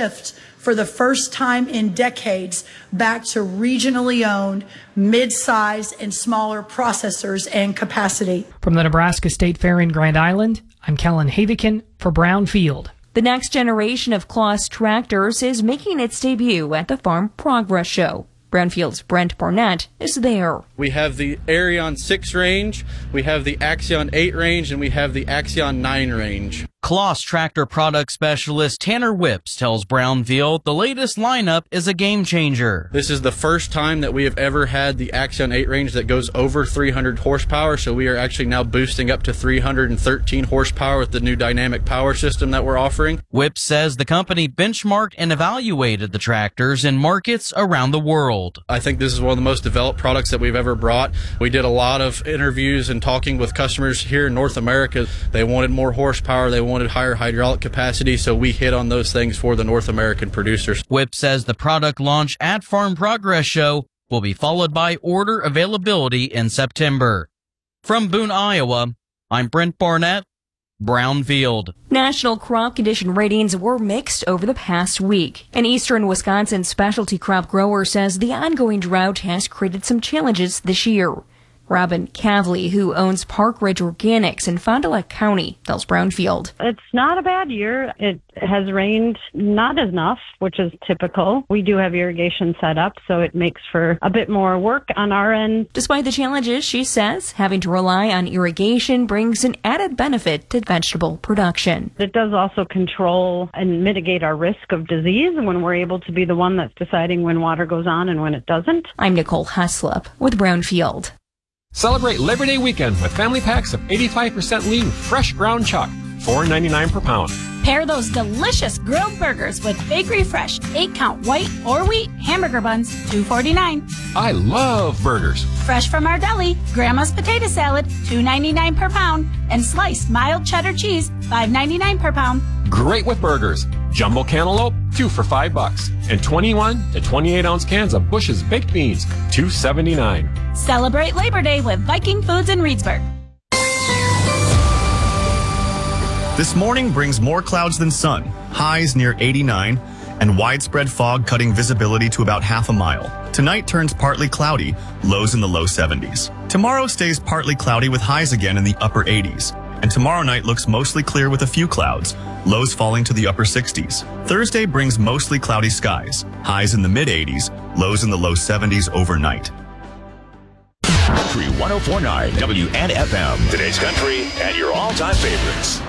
shift for the first time in decades back to regionally owned, mid-size and smaller processors and capacity. From the Nebraska State Fair in Grand Island, I'm Kellen Havikin for Brownfield. The next generation of Claas tractors is making its debut at the Farm Progress Show. Brownfield's Brent Barnett is there. We have the Arion 6 range, we have the Axion 8 range, and we have the Axion 9 range. Claas tractor product specialist Tanner Whips tells Brownfield the latest lineup is a game changer. This is the first time that we have ever had the Axion 8 range that goes over 300 horsepower, so we are actually now boosting up to 313 horsepower with the new dynamic power system that we're offering. Whips says the company benchmarked and evaluated the tractors in markets around the world. I think this is one of the most developed products that we've ever brought. We did a lot of interviews and talking with customers here in North America. They wanted more horsepower, they wanted higher hydraulic capacity, so we hit on those things for the North American producers. Whip says the product launch at Farm Progress Show will be followed by order availability in September. From Boone, Iowa, I'm Brent Barnett, Brownfield. National crop condition ratings were mixed over the past week. An eastern Wisconsin specialty crop grower says the ongoing drought has created some challenges this year. Robin Cavley, who owns Park Ridge Organics in Fond du Lac County, tells Brownfield. It's not a bad year. It has rained not enough, which is typical. We do have irrigation set up, so it makes for a bit more work on our end. Despite the challenges, she says, having to rely on irrigation brings an added benefit to vegetable production. It does also control and mitigate our risk of disease when we're able to be the one that's deciding when water goes on and when it doesn't. I'm Nicole Heslop with Brownfield. Celebrate Labor Day weekend with family packs of 85% lean, fresh ground chuck, $4.99 per pound. Pair those delicious grilled burgers with Bakery Fresh 8-count white or wheat hamburger buns, $2.49. I love burgers. Fresh from our deli, Grandma's potato salad, $2.99 per pound, and sliced mild cheddar cheese, $5.99 per pound. Great with burgers. Jumbo cantaloupe, 2 for $5, and 21 to 28 ounce cans of Bush's baked beans, $2.79. Celebrate Labor Day with Viking Foods in Reedsburg. This morning brings more clouds than sun, highs near 89, and widespread fog cutting visibility to about half a mile. Tonight turns partly cloudy, lows in the low 70s. Tomorrow stays partly cloudy with highs again in the upper 80s. And tomorrow night looks mostly clear with a few clouds, lows falling to the upper 60s. Thursday brings mostly cloudy skies, highs in the mid-80s, lows in the low 70s overnight. Country 104.9 WNFM. Today's country and your all-time favorites.